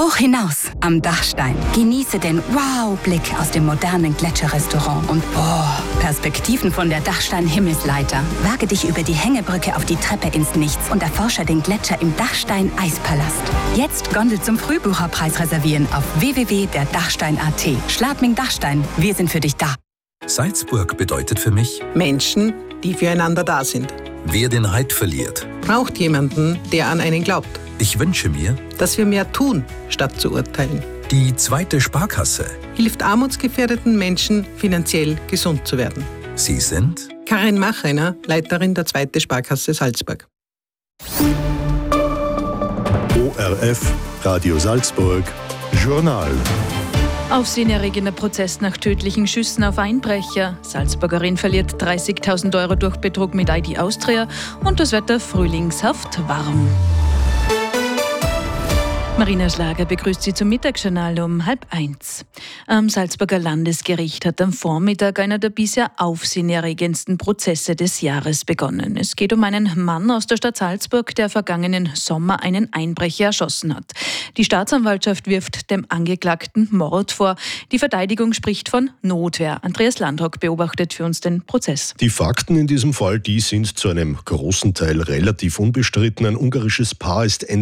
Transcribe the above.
Hoch hinaus am Dachstein. Genieße den Wow-Blick aus dem modernen Gletscherrestaurant und Perspektiven von der Dachstein-Himmelsleiter. Wage dich über die Hängebrücke auf die Treppe ins Nichts und erforsche den Gletscher im Dachstein-Eispalast. Jetzt Gondel zum Frühbucherpreis reservieren auf www.derdachstein.at. Schladming Dachstein, wir sind für dich da. Salzburg bedeutet für mich Menschen, die füreinander da sind. Wer den Halt verliert. Braucht jemanden, der an einen glaubt. Ich wünsche mir, dass wir mehr tun, statt zu urteilen. Die zweite Sparkasse. Hilft armutsgefährdeten Menschen, finanziell gesund zu werden. Sie sind? Karin Machreiner, Leiterin der zweite Sparkasse Salzburg. ORF, Radio Salzburg, Journal. Aufsehenerregender Prozess nach tödlichen Schüssen auf Einbrecher. Salzburgerin verliert 30.000 Euro durch Betrug mit ID Austria und das Wetter frühlingshaft warm. Marina Schlager begrüßt Sie zum Mittagsjournal um 12:30. Am Salzburger Landesgericht hat am Vormittag einer der bisher aufsehenerregendsten Prozesse des Jahres begonnen. Es geht um einen Mann aus der Stadt Salzburg, der vergangenen Sommer einen Einbrecher erschossen hat. Die Staatsanwaltschaft wirft dem Angeklagten Mord vor. Die Verteidigung spricht von Notwehr. Andreas Landrock beobachtet für uns den Prozess. Die Fakten in diesem Fall, die sind zu einem großen Teil relativ unbestritten. Ein ungarisches Paar ist